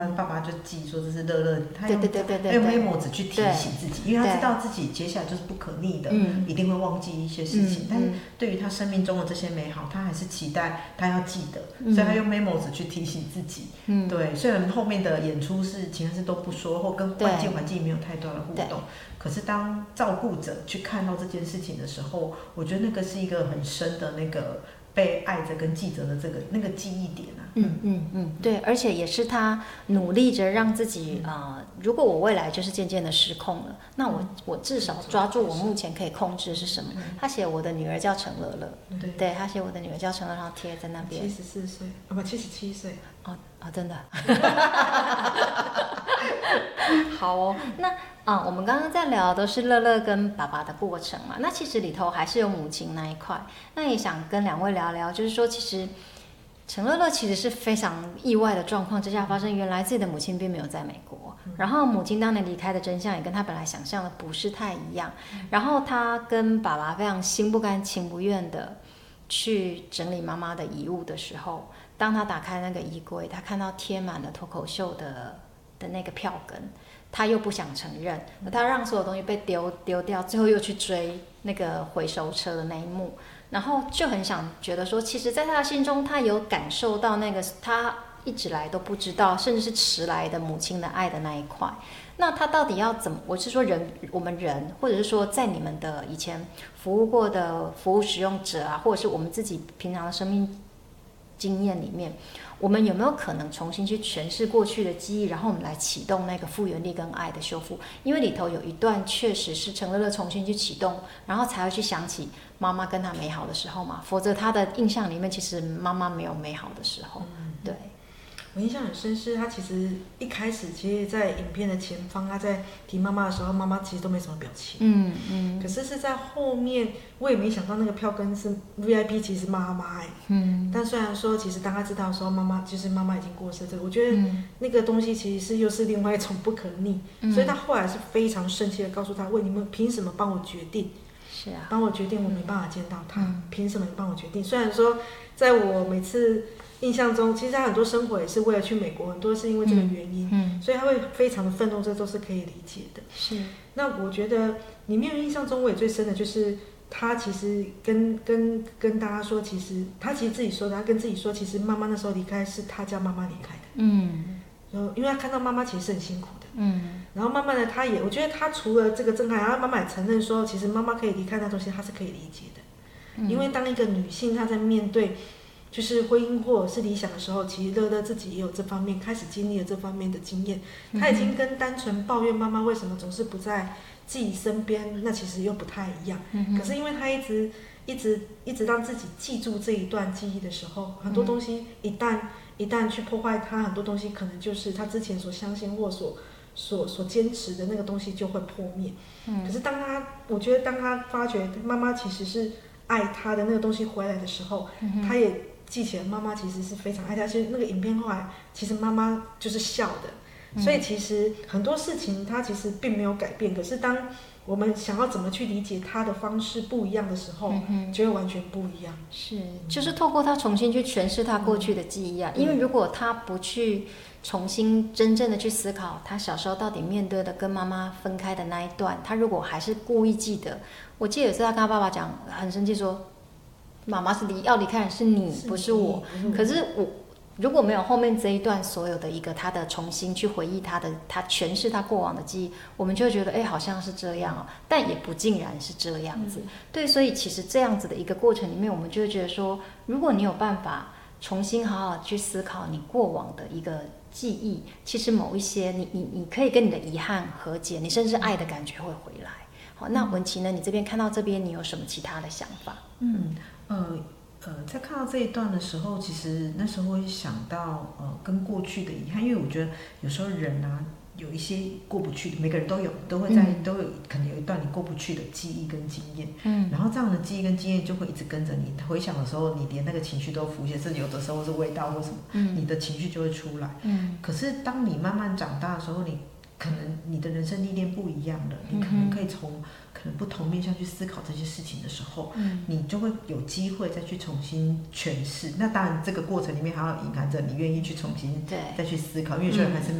爸爸就记说这是乐乐，他用 memo 纸去提醒自己，因为他知道自己接下来就是不可逆的，一定会忘记一些事情。但是对于他生命中的这些美好，他还是期待他要记得，所以他用 memo 纸去提醒自己。对，虽然后面的演出是其他事都不说，或跟环境没有太多的互动，可是当照顾者去看到这件事情的时候，我觉得那个是一个很深的那个被爱着跟记着的那个记忆点啊。 对，而且也是他努力着让自己如果我未来就是渐渐的失控了，那我至少抓住我目前可以控制是什么。他写我的女儿叫陈乐乐，对，他写我的女儿叫陈乐乐，然后贴在那边。 74岁，不77岁。 真的。好哦，那我们刚刚在聊的都是乐乐跟爸爸的过程嘛，那其实里头还是有母亲那一块。那也想跟两位聊聊，就是说其实陈乐乐其实是非常意外的状况之下发生，原来自己的母亲并没有在美国，然后母亲当年离开的真相也跟他本来想象的不是太一样，然后他跟爸爸非常心不甘情不愿的去整理妈妈的遗物的时候，当他打开那个衣柜，他看到贴满了脱口秀的那个票根，他又不想承认，他让所有东西被丢掉，最后又去追那个回收车的那一幕，然后就很想觉得说，其实在他的心中，他有感受到那个他一直来都不知道，甚至是迟来的母亲的爱的那一块。那他到底要怎么？我是说我们人，或者是说在你们的以前服务过的服务使用者啊，或者是我们自己平常的生命经验里面，我们有没有可能重新去诠释过去的记忆，然后我们来启动那个复原力跟爱的修复？因为里头有一段确实是陈乐乐重新去启动，然后才会去想起妈妈跟他美好的时候嘛，否则他的印象里面其实妈妈没有美好的时候。对， 我印象很深是他其实一开始其实在影片的前方，他在提妈妈的时候，妈妈其实都没什么表情。可是在后面，我也没想到那个票根是 VIP， 其实是妈妈但虽然说，其实当他知道说妈妈已经过世，我觉得那个东西其实又是另外一种不可逆，所以他后来是非常生气的告诉他：问你们凭什么帮我决定？ 是啊， 帮我决定，我没办法见到他，凭什么你帮我决定？虽然说，在我每次印象中，其实他很多生活也是为了去美国，很多是因为这个原因，所以他会非常的愤怒，这都是可以理解的。 是。 那我觉得里面印象中我也最深的就是他其实跟大家说，其实他其实自己说的，他跟自己说，其实妈妈那时候离开是他叫妈妈离开的。因为他看到妈妈其实是很辛苦的。然后慢慢的我觉得他除了这个震撼，然后妈妈也承认说，其实妈妈可以离开那东西，他是可以理解的。因为当一个女性她在面对就是婚姻或者是理想的时候，其实乐乐自己也有这方面开始经历了这方面的经验，她已经跟单纯抱怨妈妈为什么总是不在自己身边，那其实又不太一样。可是因为她一直让自己记住这一段记忆的时候，很多东西一旦去破坏她，很多东西可能就是她之前所相信或所坚持的那个东西就会破灭。可是我觉得当她发觉妈妈其实是爱她的那个东西回来的时候，她也记起来妈妈其实是非常爱她。其实那个影片后来，其实妈妈就是笑的，所以其实很多事情她其实并没有改变。可是当我们想要怎么去理解她的方式不一样的时候，就会完全不一样。 是，就是透过她重新去诠释她过去的记忆啊。因为如果她不去重新真正的去思考她小时候到底面对的跟妈妈分开的那一段，她如果还是故意记得，我记得有次她跟她爸爸讲，很生气说，妈妈要离开的是你，不是我。可是我如果没有后面这一段所有的一个她的重新去回忆她诠释她过往的记忆，我们就会觉得好像是这样但也不尽然是这样子。对，所以其实这样子的一个过程里面，我们就会觉得说，如果你有办法重新好好去思考你过往的一个记忆，其实某一些你可以跟你的遗憾和解，你甚至爱的感觉会回来。好，那文琪呢？你这边看到这边，你有什么其他的想法？ 在看到这一段的时候，其实那时候会想到跟过去的遗憾，因为我觉得有时候人啊有一些过不去的，每个人都有可能有一段你过不去的记忆跟经验，然后这样的记忆跟经验就会一直跟着你，回想的时候，你连那个情绪都浮现，甚至有的时候是味道或什么，你的情绪就会出来。可是当你慢慢长大的时候，你可能你的人生历练不一样了，你可能可以从可能不同面向去思考这些事情的时候，你就会有机会再去重新诠释。那当然，这个过程里面还要隐含着你愿意去重新再去思考，因为有些人还是